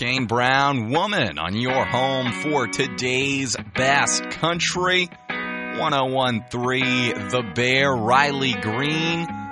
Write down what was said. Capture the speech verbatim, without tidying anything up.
Kane Brown, Woman, on your home for today's best country. one oh one point three The Bear, Riley Green.